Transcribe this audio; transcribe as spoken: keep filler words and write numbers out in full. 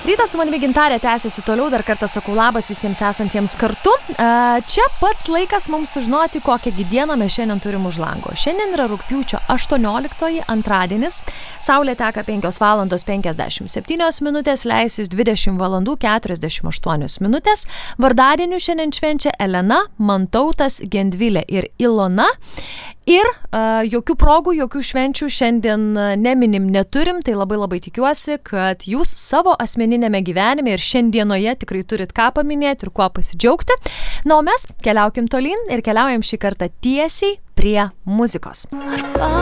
Rytas su manimi Gintarė tęsiasi toliau, dar kartą sakau labas visiems esantiems kartu. Čia pats laikas mums sužinoti, kokią dieną mes šiandien turim už lango. Šiandien yra rugpjūčio aštuonioliktoji, antradienis. Saulė teka penkios valandos penkiasdešimt septynios minutės, leisis dvidešimt valandų keturiasdešimt aštuonios minutės. Vardadienių šiandien švenčia Elena, Mantautas, Gendvilė ir Ilona. Ir uh, jokių progų, jokių švenčių šiandien neminim neturim, tai labai labai tikiuosi, kad jūs savo asmeninėme gyvenime ir šiandienoje tikrai turit ką paminėti ir kuo pasidžiaugti. Na, o mes keliaukim tolyn ir keliaujam šį kartą tiesiai prie muzikos.